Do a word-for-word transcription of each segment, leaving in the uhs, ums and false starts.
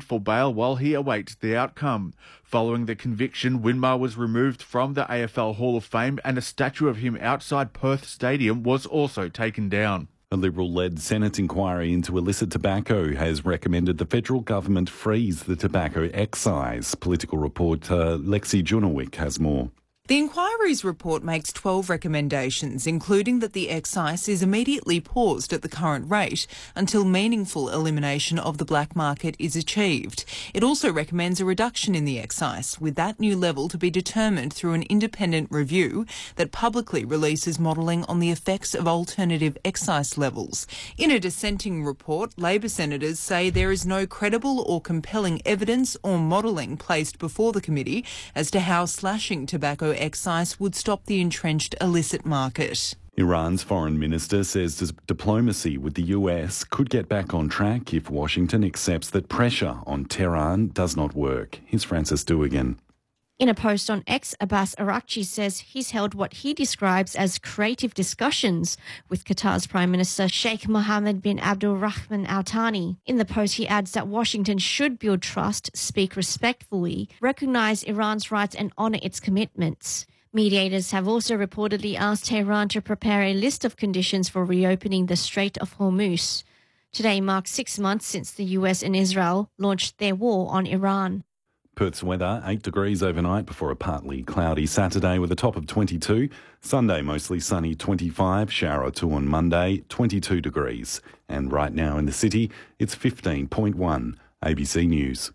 for bail while he awaits the outcome. Following the conviction, Winmar was removed from the A F L Hall of Fame and a statue of him outside Perth Stadium was also taken down. A Liberal-led Senate inquiry into illicit tobacco has recommended the federal government freeze the tobacco excise. Political reporter Lexi Junowick has more. The inquiry's report makes twelve recommendations, including that the excise is immediately paused at the current rate until meaningful elimination of the black market is achieved. It also recommends a reduction in the excise, with that new level to be determined through an independent review that publicly releases modelling on the effects of alternative excise levels. In a dissenting report, Labor senators say there is no credible or compelling evidence or modelling placed before the committee as to how slashing tobacco excise would stop the entrenched illicit market. Iran's foreign minister says diplomacy with the U S could get back on track if Washington accepts that pressure on Tehran does not work. Here's Francis Duigan. In a post on X, Abbas Araghchi says he's held what he describes as creative discussions with Qatar's Prime Minister Sheikh Mohammed bin Abdul Rahman Al Thani. In the post, he adds that Washington should build trust, speak respectfully, recognise Iran's rights and honour its commitments. Mediators have also reportedly asked Tehran to prepare a list of conditions for reopening the Strait of Hormuz. Today marks six months since the U S and Israel launched their war on Iran. Perth's weather, eight degrees overnight before a partly cloudy Saturday with a top of twenty-two. Sunday, mostly sunny, twenty-five. Shower or two on Monday, twenty-two degrees. And right now in the city, it's fifteen point one. A B C News.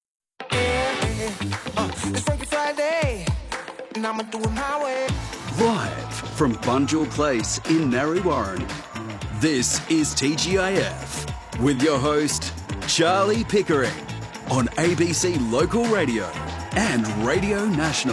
Live from Bunjil Place in Narre Warren, this is T G I F with your host, Charlie Pickering, on A B C Local Radio and Radio National.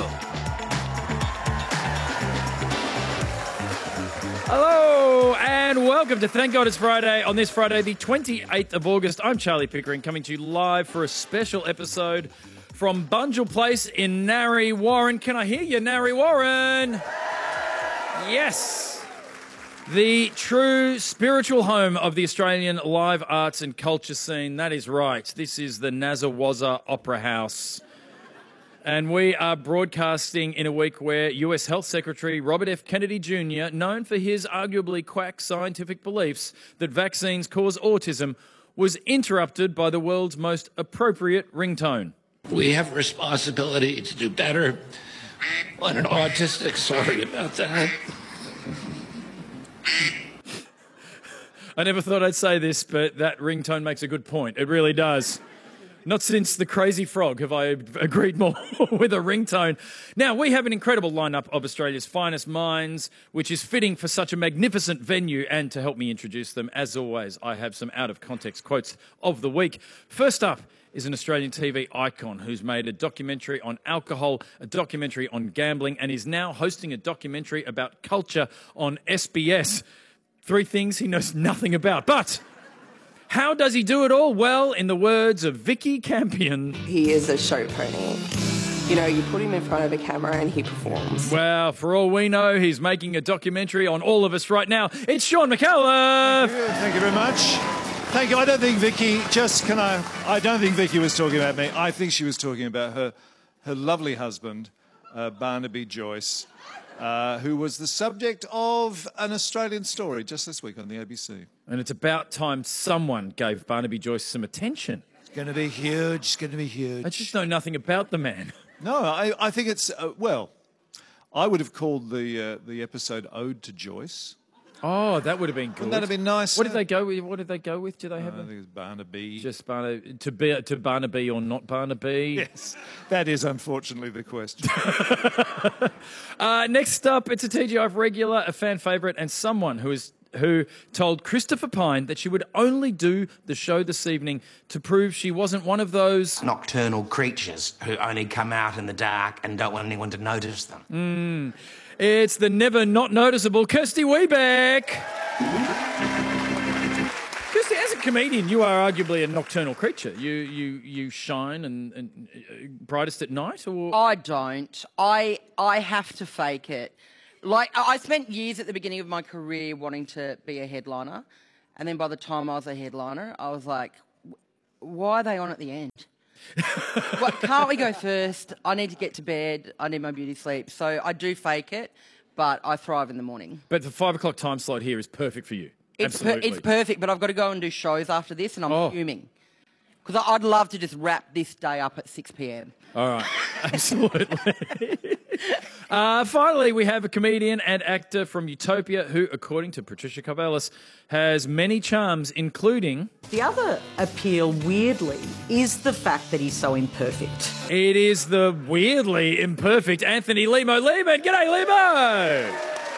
Hello and welcome to Thank God It's Friday. On this Friday, the twenty-eighth of August, I'm Charlie Pickering, coming to you live for a special episode from Bunjil Place in Narre Warren. Can I hear you, Narre Warren? Yes. The true spiritual home of the Australian live arts and culture scene. That is right. This is the Nazawazza Opera House. And we are broadcasting in a week where U S Health Secretary Robert F. Kennedy Junior, known for his arguably quack scientific beliefs that vaccines cause autism, was interrupted by the world's most appropriate ringtone. We have a responsibility to do better on an autistic. Sorry about that. I never thought I'd say this, but that ringtone makes a good point. It really does. Not since the Crazy Frog have I agreed more with a ringtone. Now, we have an incredible lineup of Australia's finest minds, which is fitting for such a magnificent venue. And to help me introduce them, as always, I have some out-of-context quotes of the week. First up is an Australian T V icon who's made a documentary on alcohol, a documentary on gambling, and is now hosting a documentary about culture on S B S. Three things he knows nothing about. But how does he do it all? Well, in the words of Vicky Campion, he is a show pony. You know, you put him in front of a camera and he performs. Well, for all we know, he's making a documentary on all of us right now. It's Sean McAuliffe. Thank you, Thank you very much. Thank you. I don't think Vicky, just can I, I don't think Vicky was talking about me. I think she was talking about her, her lovely husband, uh, Barnaby Joyce, uh, who was the subject of an Australian story just this week on the A B C. And it's about time someone gave Barnaby Joyce some attention. It's going to be huge. It's going to be huge. I just know nothing about the man. No, I, I think it's, uh, well, I would have called the uh, the episode Ode to Joyce. Oh, that would have been good. Wouldn't that have been nice? What did they go with? What did they go with? Did they have? Uh, a... I think it's Barnaby. Just Barnaby to be to Barnaby or not Barnaby? Yes, that is unfortunately the question. uh, next up, it's a T G I F regular, a fan favourite, and someone who is who told Christopher Pine that she would only do the show this evening to prove she wasn't one of those nocturnal creatures who only come out in the dark and don't want anyone to notice them. Mm. It's the never not noticeable Kirsty Wiebeck. Kirsty, as a comedian, you are arguably a nocturnal creature. You you you shine and, and uh, brightest at night, or I don't. I I have to fake it. Like, I spent years at the beginning of my career wanting to be a headliner, and then by the time I was a headliner, I was like, why are they on at the end? What, can't we go first? I need to get to bed. I need my beauty sleep. So I do fake it, but I thrive in the morning. But the five o'clock time slot here is perfect for you. It's, per- Absolutely. it's perfect, but I've got to go and do shows after this, and I'm Oh. fuming. Because I'd love to just wrap this day up at six p.m. All right, absolutely. uh, finally, we have a comedian and actor from Utopia who, according to Patricia Karvelas, has many charms, including... The other appeal, weirdly, is the fact that he's so imperfect. It is the weirdly imperfect Anthony Limo Lehman. G'day, Limo!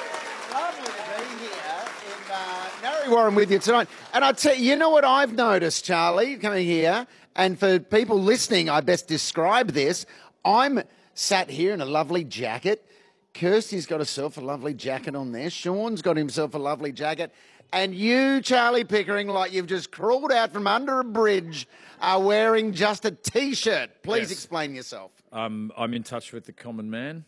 Warren with you tonight. And I tell you, you know what I've noticed, Charlie, coming here, and for people listening, I best describe this. I'm sat here in a lovely jacket. Kirsty's got herself a lovely jacket on there. Sean's got himself a lovely jacket. And you, Charlie Pickering, like you've just crawled out from under a bridge, are wearing just a T-shirt. Please Yes. explain yourself. Um, I'm in touch with the common man.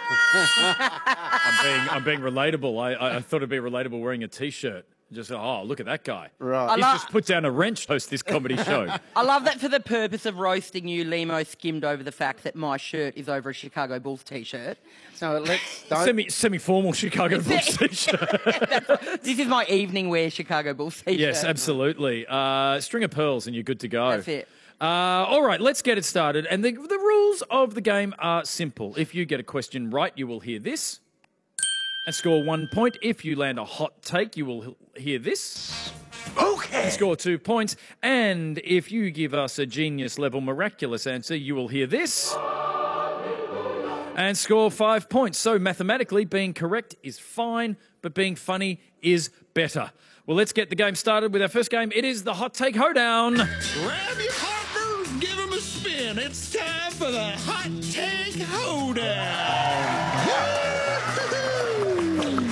I'm being I'm being relatable. I, I, I thought it'd be relatable wearing a T-shirt. Just, oh, look at that guy. Right. He's I lo- just put down a wrench to host this comedy show. I love that for the purpose of roasting you, Limo skimmed over the fact that my shirt is over a Chicago Bulls T-shirt. So let's... Don't... Semi, semi-formal Chicago Bulls T-shirt. This is my evening wear Chicago Bulls T-shirt. Yes, absolutely. Uh, string of pearls and you're good to go. That's it. Uh, all right, let's get it started. And the, the rules of the game are simple. If you get a question right, you will hear this and score one point. If you land a hot take, you will hear this. Okay. And score two points. And if you give us a genius-level miraculous answer, you will hear this and score five points. So mathematically, being correct is fine, but being funny is better. Well, let's get the game started with our first game. It is the Hot Take Hoedown. Grab your partner, give him a spin. It's time for the Hot Take Hoedown.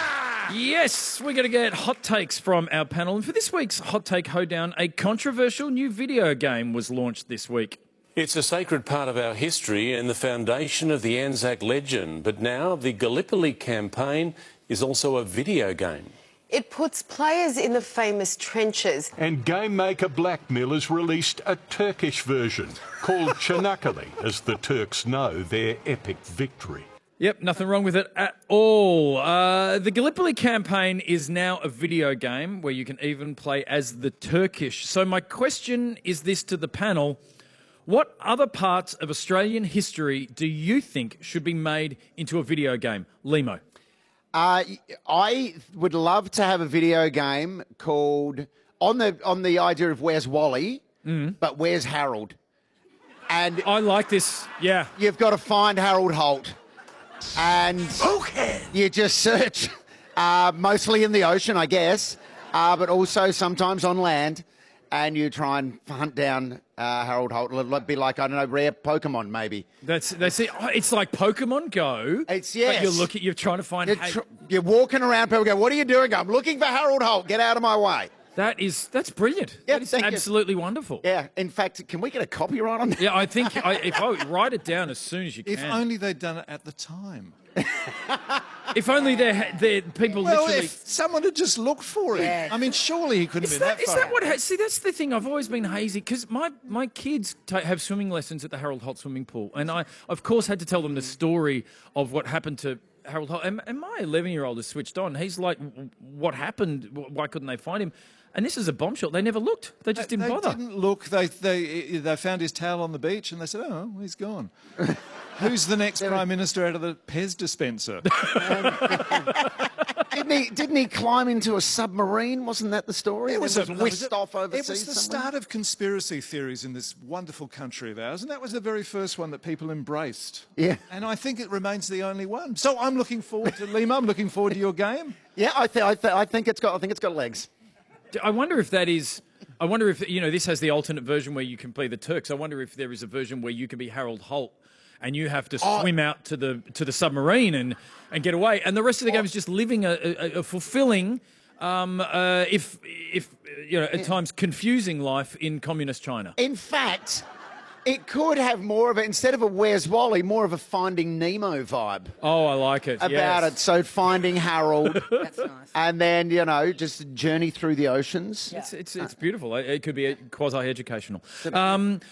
Yes, we're going to get hot takes from our panel. And for this week's Hot Take Hoedown, a controversial new video game was launched this week. It's a sacred part of our history and the foundation of the Anzac legend. But now the Gallipoli campaign is also a video game. It puts players in the famous trenches. And game maker Blackmill has released a Turkish version called Çanakkale, as the Turks know their epic victory. Yep, nothing wrong with it at all. Uh, the Gallipoli campaign is now a video game where you can even play as the Turkish. So my question is this to the panel. What other parts of Australian history do you think should be made into a video game? Limo. Uh, I would love to have a video game called, on the on the idea of where's Wally, Mm. but where's Harold? And I like this, yeah. You've got to find Harold Holt. And okay. you just search, uh, mostly in the ocean, I guess, uh, but also sometimes on land, and you try and hunt down uh, Harold Holt. It'll be like, I don't know, rare Pokemon, maybe. That's that's it. Oh, it's like Pokemon Go. It's, yes. But you're looking, you're trying to find... You're, tr- you're walking around, people go, what are you doing? I'm looking for Harold Holt. Get out of my way. That is, that's brilliant. Yeah, that is thank you. absolutely wonderful. Yeah, in fact, can we get a copyright on that? Yeah, I think I, if I write it down as soon as you can. If only they'd done it at the time. If only they're, they're people Well, literally... if someone had just looked for him. I mean, surely he couldn't Is have been that, that, is far. that what... ha- See, that's the thing. I've always been hazy because my, my kids ta have swimming lessons at the Harold Holt swimming pool. And I, of course, had to tell them the story of what happened to Harold Holt. And, and my eleven-year-old is switched on. He's like, what happened? Why couldn't they find him? And this is a bombshell. They never looked. They just They- didn't they bother. didn't look. They, they, they found his towel on the beach and they said, oh, he's gone. Who's the next Prime Minister out of the Pez dispenser? didn't, he, didn't he climb into a submarine? Wasn't that the story? It was, And a, then whisked off overseas It was the somewhere? start of conspiracy theories in this wonderful country of ours, and that was the very first one that people embraced. Yeah. And I think it remains the only one. So I'm looking forward to Lima. I'm looking forward to your game. Yeah, I, th- I, th- I think it's got. I think it's got legs. I wonder if that is... I wonder if, you know, this has the alternate version where you can play the Turks. I wonder if there is a version where you can be Harold Holt and you have to Oh. swim out to the to the submarine and, and get away. And the rest of the game is just living a, a, a fulfilling, um, uh, if, if you know, at times confusing life in communist China. In fact, it could have more of it, instead of a Where's Wally, more of a Finding Nemo vibe Oh, I like it. about yes. it. So finding Harold. That's nice. And then, you know, just a journey through the oceans. It's, it's, it's beautiful. It, it could be quasi-educational. Um,